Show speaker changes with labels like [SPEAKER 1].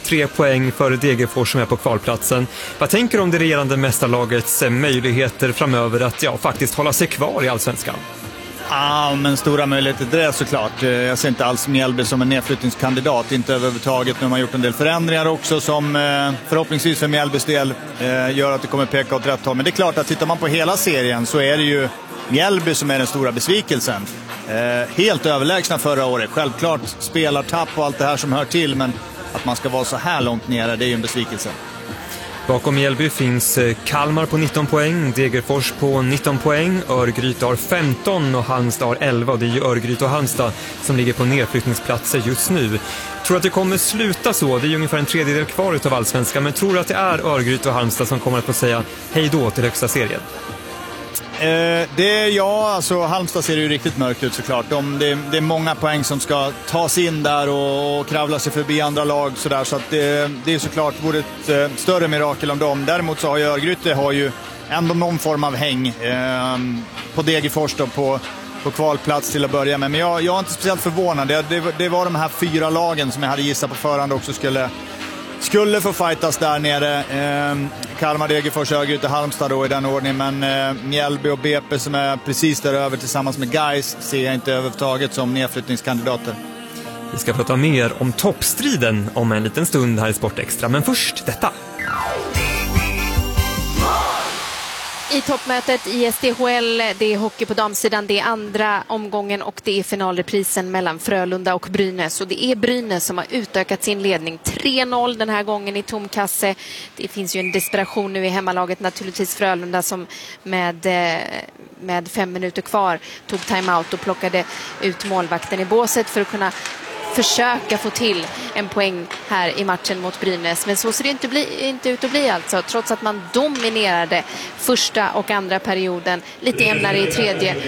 [SPEAKER 1] 3 poäng för Degerfors som är på kvalplatsen. Vad tänker du om det regerande mästarlagets möjligheter framöver att faktiskt hålla sig kvar i Allsvenskan?
[SPEAKER 2] Ja, men stora möjligheter det är såklart. Jag ser inte alls Mjällby som en nedflyttningskandidat, inte överhuvudtaget. Nu har man gjort en del förändringar också som förhoppningsvis för Mjällbys del gör att det kommer peka åt rätt håll. Men det är klart att tittar man på hela serien så är det ju Mjällby som är den stora besvikelsen. Helt överlägsna förra året. Självklart spelartapp och allt det här som hör till, men att man ska vara så här långt nere, det är ju en besvikelse.
[SPEAKER 1] Bakom Mjällby finns Kalmar på 19 poäng, Degerfors på 19 poäng, Örgryte har 15 och Halmstad har 11. Det är ju Örgryte och Halmstad som ligger på nedflyttningsplatser just nu. Tror att det kommer sluta så? Det är ju ungefär en tredjedel kvar utav Allsvenskan, men tror du att det är Örgryte och Halmstad som kommer att få säga hej då till högsta serien?
[SPEAKER 2] Alltså Halmstad ser ju riktigt mörkt ut såklart. Det är många poäng som ska tas in där och kravla sig förbi andra lag sådär, så att det är såklart vore ett större mirakel om dem. Däremot så har ju Örgryte ändå någon form av häng på Degerfors då, på kvalplats till att börja med. Men jag är inte speciellt förvånad. Det var de här 4 lagen som jag hade gissat på förhand också skulle få fightas där nere. Kalmar, Degerfors, Örgryte, Halmstad då i den ordningen. Men Mjällby och BP som är precis där över tillsammans med Gais ser jag inte överhuvudtaget som nedflyttningskandidater.
[SPEAKER 1] Vi ska prata mer om toppstriden om en liten stund här i Sportextra. Men först detta.
[SPEAKER 3] I toppmötet i SDHL, det är hockey på damsidan, det är andra omgången och det är finalreprisen mellan Frölunda och Brynäs. Och det är Brynäs som har utökat sin ledning 3-0 den här gången i tom kasse. Det finns ju en desperation nu i hemmalaget, naturligtvis Frölunda som med 5 minuter kvar tog timeout och plockade ut målvakten i båset för att kunna försöka få till en poäng här i matchen mot Brynäs. Men så ser det inte ut att bli alltså. Trots att man dominerade första och andra perioden, lite jämnare i tredje